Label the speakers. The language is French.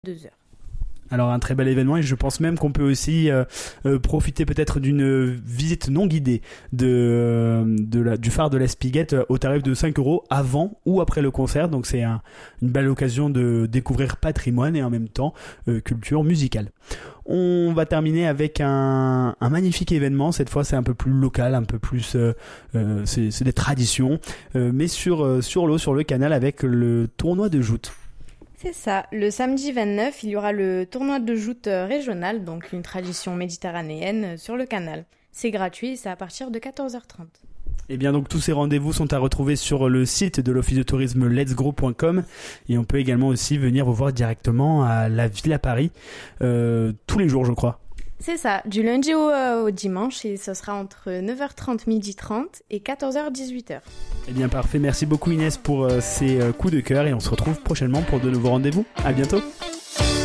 Speaker 1: 2 heures.
Speaker 2: Alors un très bel événement, et je pense même qu'on peut aussi profiter peut-être d'une visite non guidée du phare de la Spiguette au tarif de 5 € avant ou après le concert. Donc c'est une belle occasion de découvrir patrimoine et en même temps culture musicale. On va terminer avec un magnifique événement. Cette fois c'est un peu plus local, un peu plus c'est des traditions, mais sur l'eau, sur le canal, avec le tournoi de joute.
Speaker 1: C'est ça, le samedi 29, il y aura le tournoi de joute régional, donc une tradition méditerranéenne sur le canal. C'est gratuit, c'est à partir de 14h30.
Speaker 2: Et bien donc tous ces rendez-vous sont à retrouver sur le site de l'office de tourisme letsgrow.com, et on peut également aussi venir vous voir directement à la Villa Paris tous les jours, je crois.
Speaker 1: C'est ça, du lundi au dimanche, et ce sera entre 9h30, 12h30 et 14h, 18h.
Speaker 2: Eh bien parfait, merci beaucoup Inès pour ces coups de cœur, et on se retrouve prochainement pour de nouveaux rendez-vous. À bientôt.